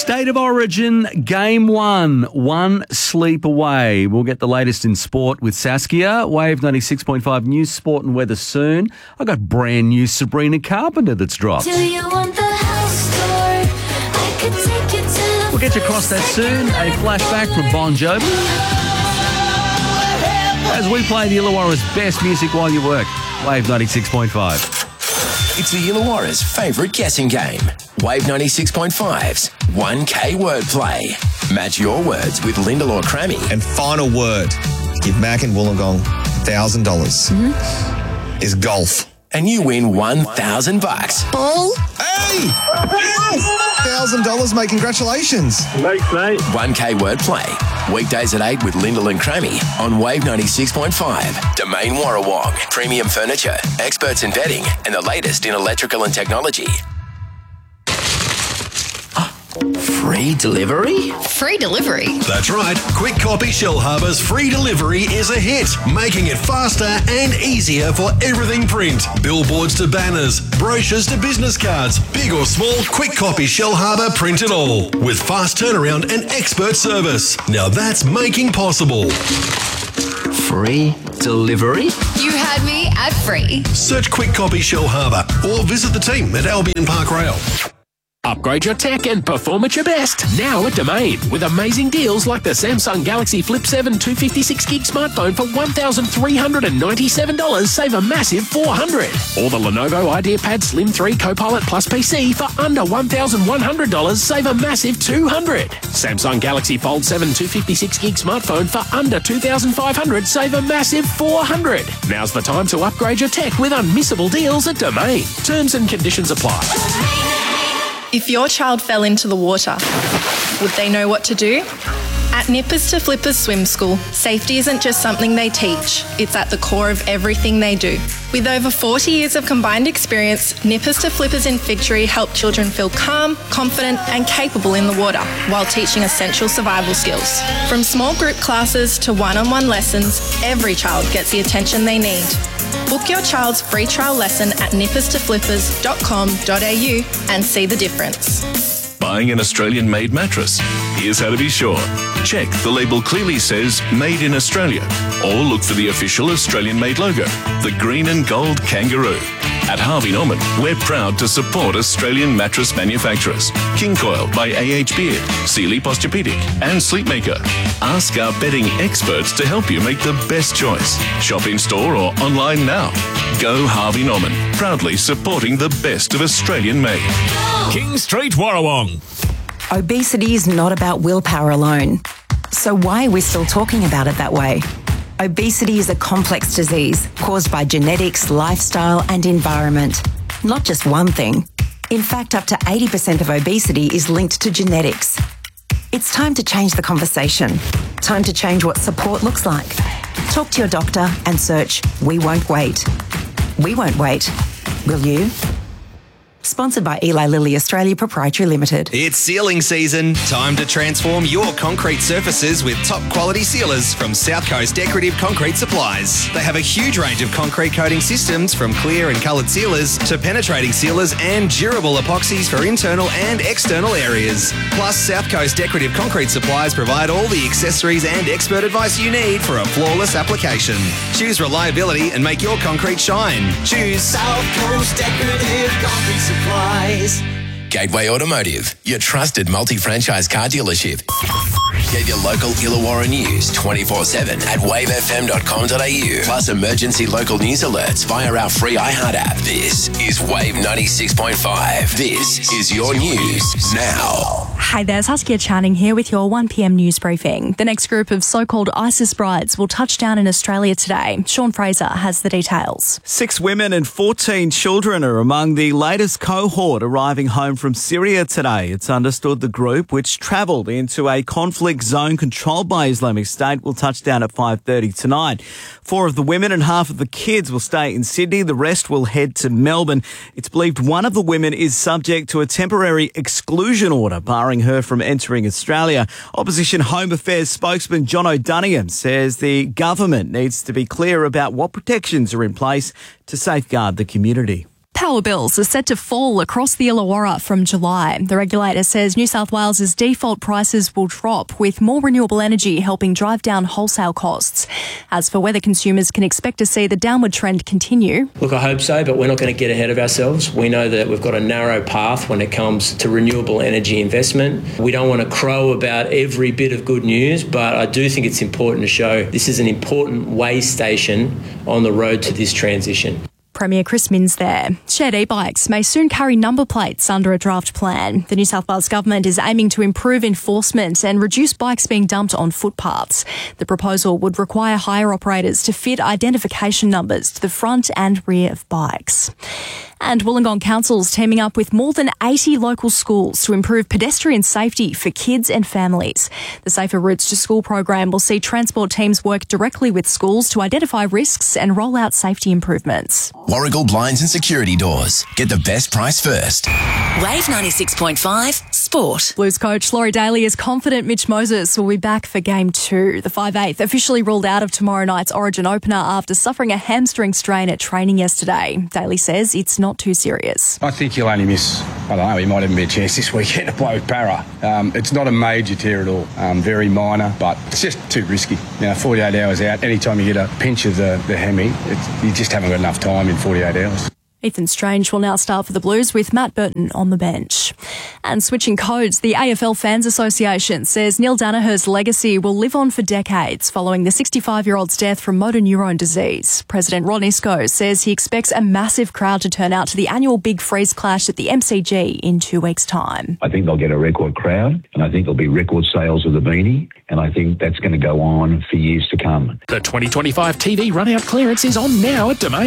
State of Origin, Game 1, one sleep away. We'll get the latest in sport with Saskia. Wave 96.5 news, sport and weather soon. I got brand new Sabrina Carpenter that's dropped. Do you want the house tour? I could take you to the We'll get you across that soon. A flashback from Bon Jovi. As we play the Illawarra's best music while you work. Wave 96.5. It's the Illawarra's favourite guessing game. Wave 96.5's 1K wordplay. Match your words with Lyndall or Crammy. And final word, give Mac and Wollongong $1,000. Is golf. And you win $1,000. Ball. Hey! $1,000, mate. Congratulations. Thanks, mate. 1K wordplay. Weekdays at 8 with Lyndall and Crammy on Wave 96.5. Domain Warrawong. Premium furniture, experts in bedding, and the latest in electrical and technology. Free delivery? Free delivery? That's right. Quick Copy Shellharbour's free delivery is a hit, making it faster and easier for everything print. Billboards to banners, brochures to business cards, big or small, Quick Copy Shellharbour print it all. With fast turnaround and expert service. Now that's making possible. Free delivery? You had me at free. Search Quick Copy Shellharbour or visit the team at Albion Park Rail. Upgrade your tech and perform at your best. Now at Domain, with amazing deals like the Samsung Galaxy Flip 7 256GB smartphone for $1,397, save a massive $400. Or the Lenovo IdeaPad Slim 3 Copilot Plus PC for under $1,100, save a massive $200. Samsung Galaxy Fold 7 256GB smartphone for under $2,500, save a massive $400. Now's the time to upgrade your tech with unmissable deals at Domain. Terms and conditions apply. If your child fell into the water, would they know what to do? At Nippers to Flippers Swim School, safety isn't just something they teach, it's at the core of everything they do. With over 40 years of combined experience, Nippers to Flippers in Fig Tree help children feel calm, confident and capable in the water while teaching essential survival skills. From small group classes to one-on-one lessons, every child gets the attention they need. Book your child's free trial lesson at nipperstoflippers.com.au and see the difference. Buying an Australian-made mattress? Here's how to be sure. Check the label clearly says Made in Australia, or look for the official Australian-made logo, the green and gold kangaroo. At Harvey Norman, we're proud to support Australian mattress manufacturers. King Coil by A.H. Beard, Sealy Posturepedic and Sleepmaker. Ask our bedding experts to help you make the best choice. Shop in store or online now. Go Harvey Norman, proudly supporting the best of Australian made. King Street, Warrawong. Obesity is not about willpower alone. So why are we still talking about it that way? Obesity is a complex disease caused by genetics, lifestyle and environment. Not just one thing. In fact, up to 80% of obesity is linked to genetics. It's time to change the conversation. Time to change what support looks like. Talk to your doctor and search We Won't Wait. We won't wait. Will you? Sponsored by Eli Lilly Australia Proprietary Limited. It's sealing season. Time to transform your concrete surfaces with top quality sealers from South Coast Decorative Concrete Supplies. They have a huge range of concrete coating systems, from clear and coloured sealers to penetrating sealers and durable epoxies for internal and external areas. Plus, South Coast Decorative Concrete Supplies provide all the accessories and expert advice you need for a flawless application. Choose reliability and make your concrete shine. Choose South Coast Decorative Concrete Supplies. Gateway Automotive, your trusted multi-franchise car dealership. Get your local Illawarra news 24/7 at wavefm.com.au. Plus emergency local news alerts via our free iHeart app. This is Wave 96.5. This is your news now. Hi there, Saskia Channing here with your 1pm news briefing. The next group of so-called ISIS brides will touch down in Australia today. Sean Fraser has the details. 6 women and 14 children are among the latest cohort arriving home from Syria today. It's understood the group, which travelled into a conflict zone controlled by Islamic State, will touch down at 5:30 tonight. 4 of the women and half of the kids will stay in Sydney. The rest will head to Melbourne. It's believed one of the women is subject to a temporary exclusion order, barring her from entering Australia. Opposition Home Affairs spokesman John O'Donoghue says the government needs to be clear about what protections are in place to safeguard the community. Power bills are set to fall across the Illawarra from July. The regulator says New South Wales's default prices will drop, with more renewable energy helping drive down wholesale costs. As for whether consumers can expect to see the downward trend continue. Look, I hope so, but we're not going to get ahead of ourselves. We know that we've got a narrow path when it comes to renewable energy investment. We don't want to crow about every bit of good news, but I do think it's important to show this is an important way station on the road to this transition. Premier Chris Minns there. Shared e-bikes may soon carry number plates under a draft plan. The New South Wales Government is aiming to improve enforcement and reduce bikes being dumped on footpaths. The proposal would require hire operators to fit identification numbers to the front and rear of bikes. And Wollongong Council's teaming up with more than 80 local schools to improve pedestrian safety for kids and families. The Safer Routes to School program will see transport teams work directly with schools to identify risks and roll out safety improvements. Warragul Blinds and Security Doors. Get the best price first. Wave 96.5 Sport. Blues coach Laurie Daly is confident Mitch Moses will be back for Game 2. The 5'8" officially ruled out of tomorrow night's Origin opener after suffering a hamstring strain at training yesterday. Daly says it's not too serious. I think he'll only miss, I don't know, he might even be a chance this weekend to play with Para. It's not a major tear at all, very minor, but it's just too risky. 48 hours out, anytime you get a pinch of the hemi, you just haven't got enough time in 48 hours. Ethan Strange will now start for the Blues with Matt Burton on the bench. And switching codes, the AFL Fans Association says Neil Danaher's legacy will live on for decades following the 65-year-old's death from motor neurone disease. President Ron Isco says he expects a massive crowd to turn out to the annual Big Freeze Clash at the MCG in 2 weeks' time. I think they'll get a record crowd, and I think there'll be record sales of the beanie, and I think that's going to go on for years to come. The 2025 TV run-out clearance is on now at Domain.